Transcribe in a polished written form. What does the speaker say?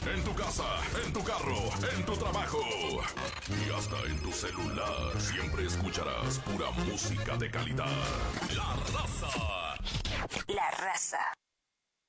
en tu casa, en tu carro, en tu trabajo y hasta en tu celular. Siempre escucharás pura música de calidad. La Raza. La Raza.